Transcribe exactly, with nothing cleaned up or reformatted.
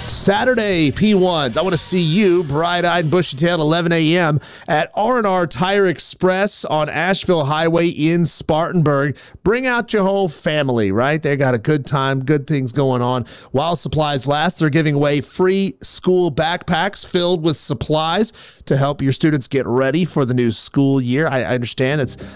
Saturday, P ones. I want to see you, bright-eyed and bushy-tailed, eleven a m at R and R Tire Express on Asheville Highway in Spartanburg. Bring out your whole family, right? They got a good time, good things going on. While supplies last, they're giving away free school backpacks filled with supplies to help your students get ready for the new school year. I, I understand it's